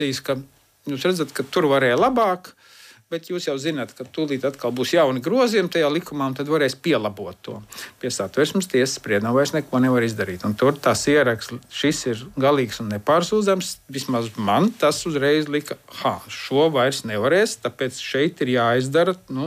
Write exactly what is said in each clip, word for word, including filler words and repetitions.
Ka jūs redzat, ka tur varēja labāk, bet jūs jau zināt, ka tūlīt atkal būs jauni grozījumi tajā likumā, un tad varēs pielabot to. Pie Satversmes tiesas sprieduma vairs neko nevar izdarīt. Un tur tās ieraksts, šis ir galīgs un nepārsūdzams. Vismaz man tas uzreiz lika, ha, šo vairs nevarēs, tāpēc šeit ir jāizdara, nu,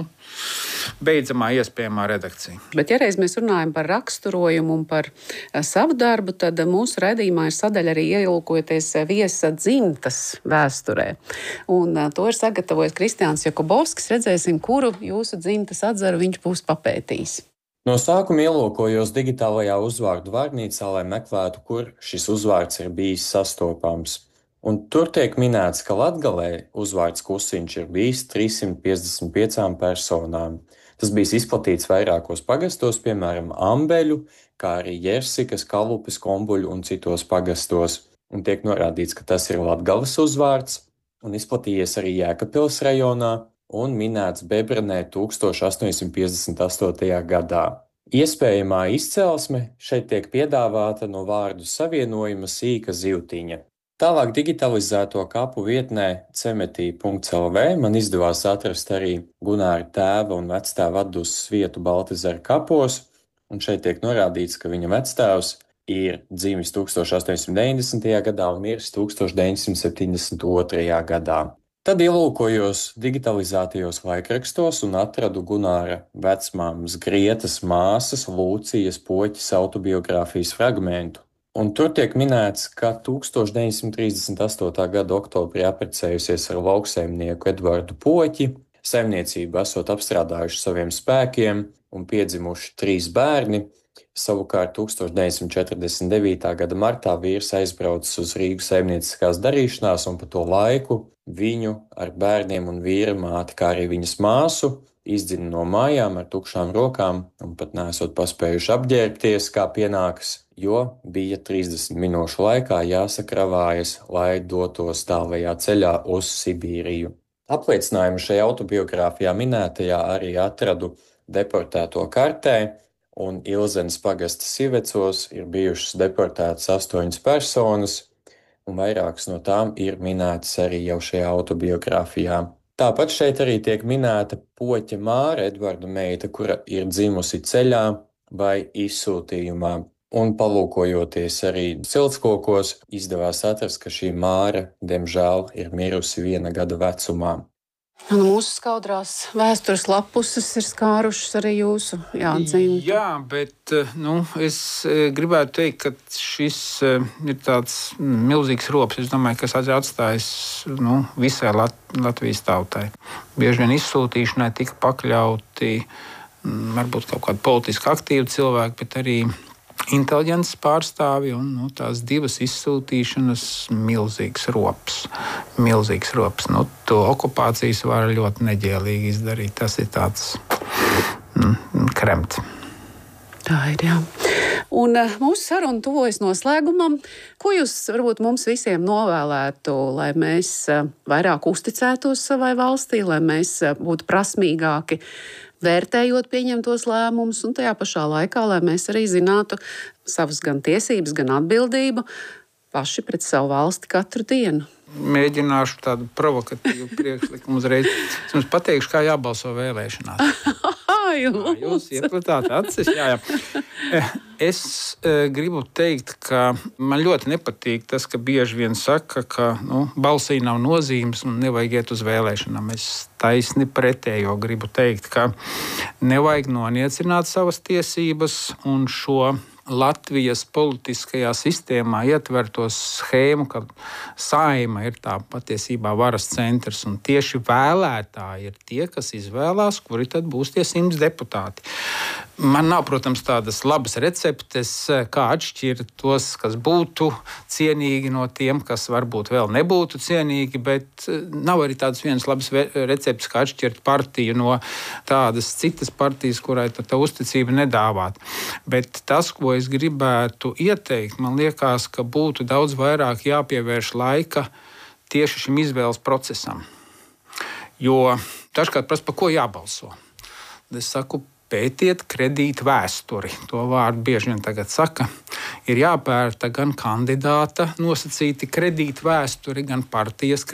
beidzamā iespējamā redakcija. Bet, ja reiz mēs runājam par raksturojumu un par savu darbu, tad mūsu raidījumā ir sadaļa arī ielūkojoties viesa dzimtas vēsturē. Un to ir sagatavojis Kristiāns Jakubovskis. Redzēsim, kuru jūsu dzimtas atzaru viņš būs papētījis. No sākuma ielūkojos digitālajā uzvārdu vārnīcā, lai meklētu, kur šis uzvārds ir bijis sastopams. Un tur tiek minēts, ka Latgalē uzvārds Kusiņš ir bijis trīssimt piecdesmit piecām personām. Tas bijis izplatīts vairākos pagastos, piemēram, Ambeļu, kā arī Jersikas, Kalupes, Kombuļu un citos pagastos. Un tiek norādīts, ka tas ir Latgales uzvārds, un izplatījies arī Jēkabpils rajonā un minēts Bebrenē tūkstoš astoņsimt piecdesmit astotajā gadā. Iespējamā izcelsme šeit tiek piedāvāta no vārdu savienojuma sīka zivtiņa. Tālāk digitalizēto kapu vietnē cemetī punkts el vē man izdevās atrast arī Gunāra tēva un vectēva atdusas vietu Baltezera kapos, un šeit tiek norādīts, ka viņa vectēvs ir dzimis tūkstoš astoņsimt deviņdesmitajā gadā un miris tūkstoš deviņsimt septiņdesmit otrajā gadā. Tad ielūkojos digitalizētajos laikrakstos un atradu Gunāra vecmāmas Grietas māsas Lūcijas Poķes autobiogrāfijas fragmentu. Un tur tiek minēts, ka tūkstoš deviņsimt trīsdesmit astotā gada oktobrī apprecējusies ar lauksaimnieku Edvardu Poķi, saimniecību esot apstrādājuši saviem spēkiem un piedzimuši trīs bērni. Savukārt tūkstoš deviņsimt četrdesmit devītā gada martā vīrs aizbraucis uz Rīgas saimnieciskās darīšanās, un pa to laiku viņu ar bērniem un vīra māti, kā arī viņas māsu, izdzina no mājām ar tukšām rokām un pat neesot paspējuši apģērbties, kā pienākas, jo bija trīsdesmit minūšu laikā jāsakravājas, lai dotos tālajā ceļā uz Sibīriju. Apliecinājumu šajā autobiogrāfijā minētajā arī atradu deportēto kartē, un Ilzenes pagasta Sivecos ir bijušas deportētas astoņas personas, un vairākas no tām ir minētas arī jau šajā autobiogrāfijā. Tāpat šeit arī tiek minēta Poķa Māra, Edvarda meita, kura ir dzimusi ceļā vai izsūtījumā. Un palūkojoties arī ciltskokos, izdevās atrast, ka šī Māra, diemžēl, ir mirusi viena gada vecumā. Un mūsu skaudrās vēstures lapuses ir skārušas arī jūsu dzimtu. Jā, bet nu, es gribētu teikt, ka šis ir tāds milzīgs rops. Es domāju, kas atstājis nu, visai Lat- Latvijas tautai. Bieži vien izsūtīšanai tika pakļauti varbūt kaut kādi politiski aktīvi cilvēki, bet arī inteliģents pārstāvi, un nu, tās divas izsūtīšanas milzīgs rops. Milzīgs rops. Nu, to okupācijas var ļoti neģēlīgi izdarīt. Tas ir tāds mm, kremts. Tā ir, jā. Un uh, mūsu saruna tuvojas noslēgumam. Ko jūs varbūt mums visiem novēlētu, lai mēs uh, vairāk uzticētos savai valstī, lai mēs uh, būtu prasmīgāki, vērtējot pieņemtos lēmumus, un tajā pašā laikā, lai mēs arī zinātu savas gan tiesības, gan atbildību paši pret savu valsti katru dienu? Mēģināšu tādu provokatīvu priekšlikumu uzreiz. Es jums pateikšu, kā jābalso vēlēšanās. Jūs, jūs ieplatāt acis. Jā, jā. Es e, gribu teikt, ka man ļoti nepatīk tas, ka bieži vien saka, ka nu, balsī nav nozīmes un nevajag iet uz vēlēšanām. Es taisni pretējo gribu teikt, ka nevajag noniecināt savas tiesības un šo Latvijas politiskajā sistēmā ietverto schēmu, ka Saeima ir tā patiesībā varas centrs, un tieši vēlētāji ir tie, kas izvēlās, kuri tad būs tie simts deputāti. Man nav, protams, tādas labas receptes, kā atšķirt tos, kas būtu cienīgi no tiem, kas varbūt vēl nebūtu cienīgi, bet nav arī tādas vienas labas receptes, kā atšķirt partiju no tādas citas partijas, kurai tā, tā uzticība nedāvāt. Bet tas, ko es gribētu ieteikt, man liekas, ka būtu daudz vairāk jāpievērš laika tieši šim izvēles procesam. Jo dažkārt prasa, par ko jābalso. Es saku, pētiet kredītu vēsturi. To vārdu bieži vien tagad saka. Ir jāpērta gan kandidāta nosacīti kredītu vēsturi, gan partijas